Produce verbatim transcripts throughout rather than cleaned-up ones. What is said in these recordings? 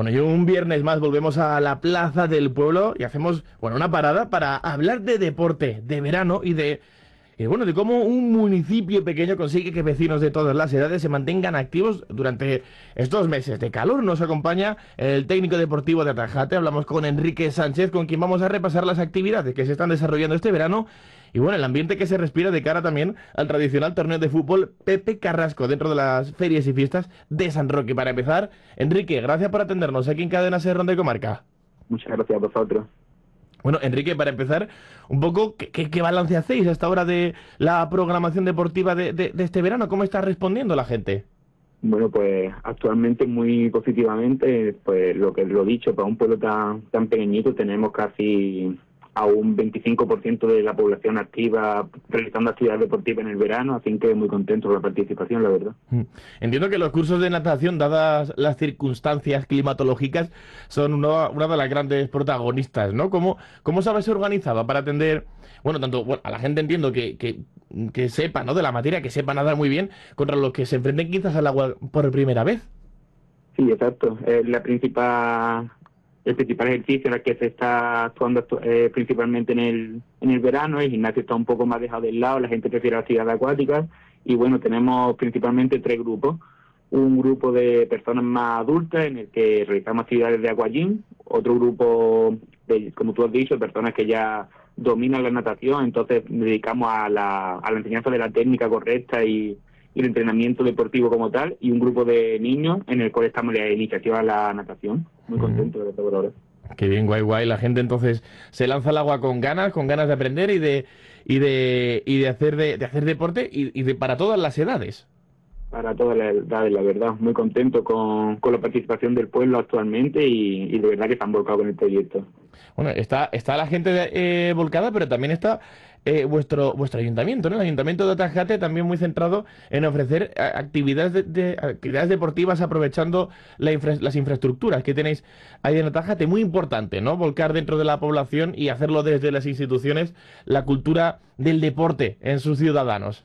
Bueno, y un viernes más volvemos a la plaza del pueblo y hacemos, bueno, una parada para hablar de deporte, de verano y de, y bueno, de cómo un municipio pequeño consigue que vecinos de todas las edades se mantengan activos durante estos meses de calor. Nos acompaña el técnico deportivo de Atajate. Hablamos con Enrique Sánchez, con quien vamos a repasar las actividades que se están desarrollando este verano y bueno, el ambiente que se respira de cara también al tradicional torneo de fútbol Pepe Carrasco dentro de las ferias y fiestas de San Roque. Para empezar, Enrique, gracias por atendernos aquí en Cadena Ser Ronda y Comarca. Muchas gracias a vosotros. Bueno, Enrique, para empezar, un poco, ¿qué, qué, qué balance hacéis a esta hora de la programación deportiva de, de, de este verano? ¿Cómo está respondiendo la gente? Bueno, pues actualmente muy positivamente, pues lo que lo dicho, para un pueblo tan, tan pequeñito tenemos casi a un veinticinco por ciento de la población activa realizando actividades deportivas en el verano, así que muy contento con la participación, la verdad. Entiendo que los cursos de natación, dadas las circunstancias climatológicas, son uno, una de las grandes protagonistas, ¿no? ¿Cómo, cómo se habéis organizado para atender, bueno, tanto bueno, a la gente entiendo que, que, que sepa, ¿no?, de la materia, que sepa nadar muy bien, contra los que se enfrenten quizás al agua por primera vez? Sí, exacto. Es la principal... El principal ejercicio en el que se está actuando eh, principalmente en el en el verano. El gimnasio está un poco más dejado de lado, la gente prefiere las actividades acuáticas y bueno, tenemos principalmente tres grupos. Un grupo de personas más adultas en el que realizamos actividades de aquagym, otro grupo, de, como tú has dicho, personas que ya dominan la natación, entonces nos dedicamos a la, a la enseñanza de la técnica correcta y, y el entrenamiento deportivo como tal, y un grupo de niños en el cual estamos en la iniciativa a la natación. Muy contento de todo por ahora. Qué bien, guay, guay. La gente entonces se lanza al agua con ganas, con ganas de aprender y de y de y de hacer de, de hacer deporte y, y de para todas las edades. Para todas las edades, la verdad. Muy contento con, con la participación del pueblo actualmente y, y de verdad que están volcados con el proyecto. Bueno, está, está la gente eh, volcada, pero también está eh, vuestro vuestro ayuntamiento, ¿no? El ayuntamiento de Atajate también muy centrado en ofrecer eh, actividades de, de- actividades deportivas aprovechando la infra- las infraestructuras que tenéis ahí en Atajate. Muy importante, ¿no? Volcar dentro de la población y hacerlo desde las instituciones la cultura del deporte en sus ciudadanos.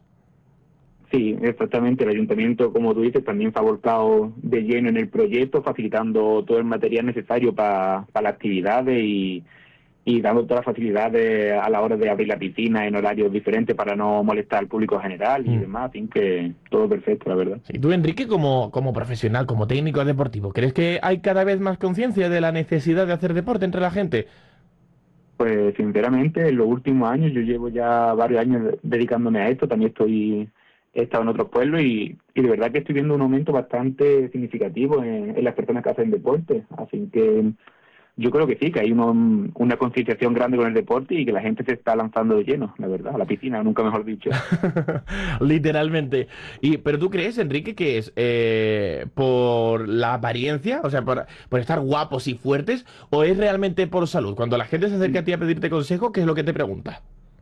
Sí, exactamente. El ayuntamiento, como tú dices, también se ha volcado de lleno en el proyecto, facilitando todo el material necesario para pa las actividades y, y dando todas las facilidades a la hora de abrir la piscina en horarios diferentes para no molestar al público general y Mm. demás. Así que todo perfecto, la verdad. Sí, tú, Enrique, como, como profesional, como técnico deportivo, ¿crees que hay cada vez más conciencia de la necesidad de hacer deporte entre la gente? Pues sinceramente, en los últimos años, yo llevo ya varios años dedicándome a esto, también estoy he estado en otros pueblos y, y de verdad que estoy viendo un aumento bastante significativo en, en las personas que hacen deporte, así que yo creo que sí, que hay uno, una concienciación grande con el deporte y que la gente se está lanzando de lleno, la verdad, a la piscina, nunca mejor dicho. Literalmente. Y, pero tú crees, Enrique, que es eh, por la apariencia, o sea, por, por estar guapos y fuertes, o es realmente por salud? Cuando la gente se acerca a ti a pedirte consejo, ¿qué es lo que te pregunta?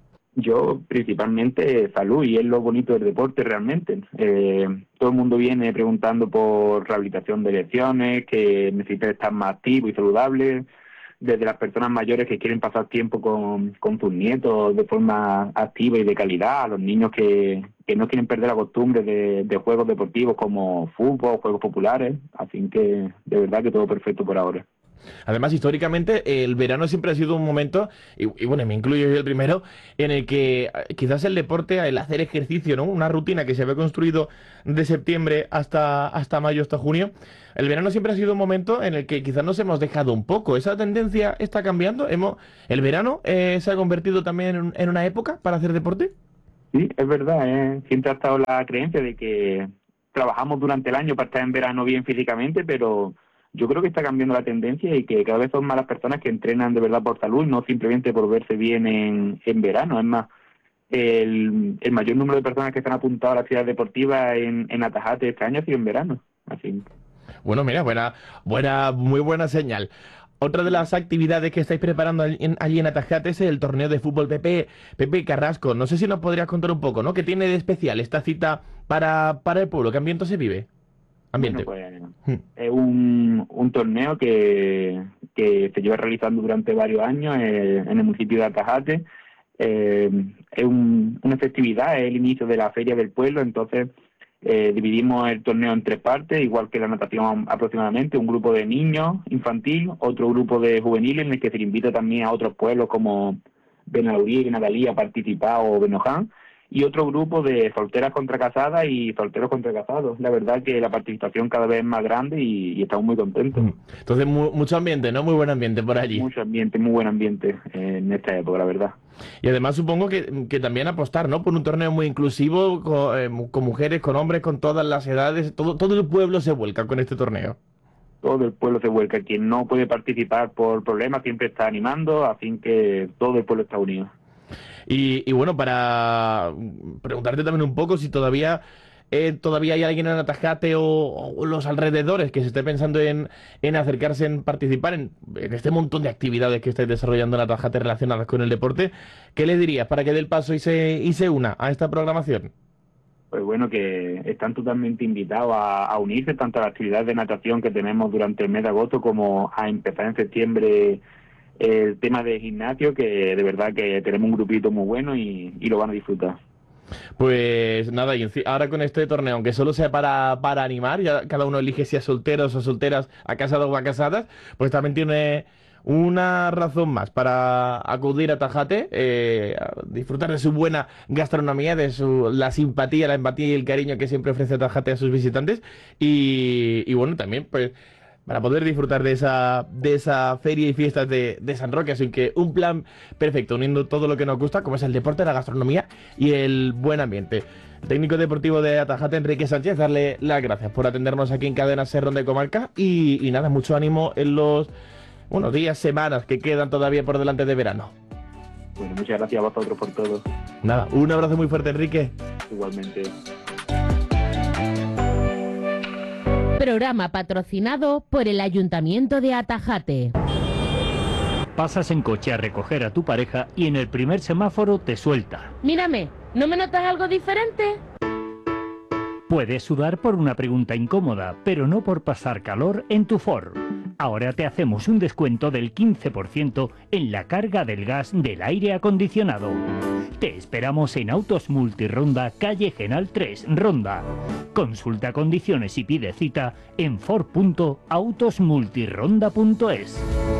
Yo principalmente salud y es lo bonito del deporte realmente. Eh, todo el mundo viene preguntando por rehabilitación de lesiones, que necesitan estar más activos y saludables, desde las personas mayores que quieren pasar tiempo con, con sus nietos de forma activa y de calidad, a los niños que, que no quieren perder la costumbre de, de juegos deportivos como fútbol, juegos populares, así que de verdad que todo perfecto por ahora. Además, históricamente, el verano siempre ha sido un momento, y, y bueno, me incluyo yo el primero, en el que eh, quizás el deporte, el hacer ejercicio, ¿no? Una rutina que se había construido de septiembre hasta, hasta mayo, hasta junio. El verano siempre ha sido un momento en el que quizás nos hemos dejado un poco. ¿Esa tendencia está cambiando? Hemos, ¿el verano eh, se ha convertido también en, un- en una época para hacer deporte? Sí, es verdad, ¿eh? Siempre ha estado la creencia de que trabajamos durante el año para estar en verano bien físicamente, pero yo creo que está cambiando la tendencia y que cada vez son más las personas que entrenan de verdad por salud, no simplemente por verse bien en, en verano. Es más, el, el mayor número de personas que están apuntadas a la actividad deportiva en, en Atajate este año ha sido en verano. Así. Bueno, mira, buena, buena, muy buena señal. Otra de las actividades que estáis preparando allí en, allí en Atajate es el torneo de fútbol Pepe, Pepe Carrasco. No sé si nos podrías contar un poco, ¿no? ¿Qué tiene de especial esta cita para, para el pueblo? ¿Qué ambiente se vive? Bueno, Ambiente. pues Hmm. es un, un torneo que, que se lleva realizando durante varios años eh, en el municipio de Atajate. Eh, es un- una festividad, es el inicio de la feria del pueblo, entonces Eh, dividimos el torneo en tres partes, igual que la natación aproximadamente, un grupo de niños infantil, otro grupo de juveniles en el que se le invita también a otros pueblos como Benaurí, Nadalí a participar o Benoján, y otro grupo de solteras contra casadas y solteros contra casados. La verdad que la participación cada vez es más grande y, y estamos muy contentos. Entonces, mu mucho ambiente, ¿no? Muy buen ambiente por allí. Mucho ambiente, muy buen ambiente eh, en esta época, la verdad. Y además supongo que, que también apostar, ¿no? Por un torneo muy inclusivo, con, eh, con mujeres, con hombres, con todas las edades. Todo, todo el pueblo se vuelca con este torneo. Todo el pueblo se vuelca. Quien no puede participar por problemas siempre está animando, así que todo el pueblo está unido. Y, y bueno, para preguntarte también un poco si todavía eh, todavía hay alguien en Atajate o, o los alrededores que se esté pensando en, en acercarse, en participar en, en este montón de actividades que estáis desarrollando en Atajate relacionadas con el deporte, ¿qué le dirías para que dé el paso y se, y se una a esta programación? Pues bueno, que están totalmente invitados a, a unirse tanto a las actividades de natación que tenemos durante el mes de agosto como a empezar en septiembre el tema de gimnasio, que de verdad que tenemos un grupito muy bueno y, y lo van a disfrutar. Pues nada, y ahora con este torneo, aunque solo sea para, para animar, ya cada uno elige si a solteros o solteras, a casados o a casadas, pues también tiene una razón más para acudir a Tajate, eh, a disfrutar de su buena gastronomía, de su la simpatía, la empatía y el cariño que siempre ofrece Tajate a sus visitantes, y, y bueno, también pues para poder disfrutar de esa de esa feria y fiestas de, de San Roque. Así que un plan perfecto, uniendo todo lo que nos gusta, como es el deporte, la gastronomía y el buen ambiente. El técnico deportivo de Atajate, Enrique Sánchez, darle las gracias por atendernos aquí en Cadena Ser Ronda y Comarca, y, y nada, mucho ánimo en los unos días, semanas que quedan todavía por delante de verano. Bueno, muchas gracias a vosotros por todo. Nada, un abrazo muy fuerte, Enrique. Igualmente. Programa patrocinado por el Ayuntamiento de Atajate. Pasas en coche a recoger a tu pareja y en el primer semáforo te suelta. Mírame, ¿no me notas algo diferente? Puedes sudar por una pregunta incómoda, pero no por pasar calor en tu Ford. Ahora te hacemos un descuento del quince por ciento en la carga del gas del aire acondicionado. Te esperamos en Autos Multironda, calle Genal tres, Ronda. Consulta condiciones y pide cita en ford punto autos multironda punto es.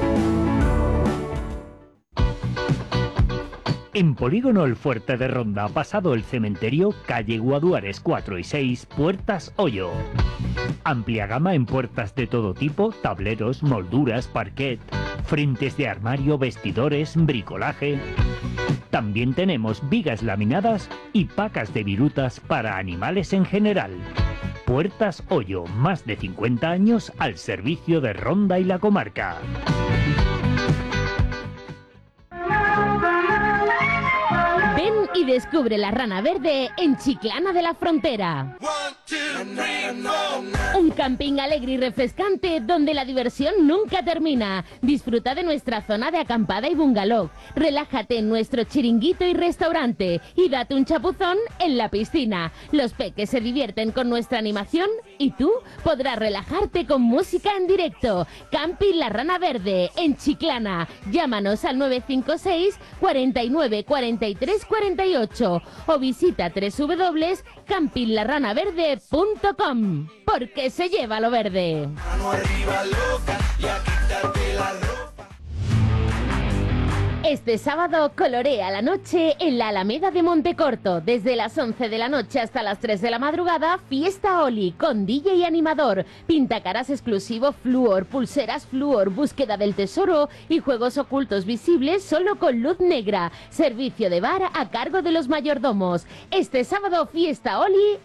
En Polígono El Fuerte de Ronda, pasado el cementerio, calle Guaduares cuatro y seis, Puertas Hoyo. Amplia gama en puertas de todo tipo, tableros, molduras, parquet, frentes de armario, vestidores, bricolaje. También tenemos vigas laminadas y pacas de virutas para animales en general. Puertas Hoyo, más de cincuenta años al servicio de Ronda y la comarca. Ven y descubre la Rana Verde en Chiclana de la Frontera. Un camping alegre y refrescante donde la diversión nunca termina. Disfruta de nuestra zona de acampada y bungalow. Relájate en nuestro chiringuito y restaurante y date un chapuzón en la piscina. Los peques se divierten con nuestra animación y tú podrás relajarte con música en directo. Camping La Rana Verde en Chiclana. Llámanos al nueve cinco seis, cuatro nueve, cuatro tres, cuatro ocho o visita doble u doble u doble u punto camping la rana verde punto com, porque se lleva lo verde. Este sábado colorea la noche en la Alameda de Montecorto. Desde las once de la noche hasta las tres de la madrugada, fiesta Oli con D J y animador, pintacaras exclusivo Fluor, pulseras Fluor, búsqueda del tesoro y juegos ocultos visibles solo con luz negra. Servicio de bar a cargo de los mayordomos. Este sábado, fiesta Oli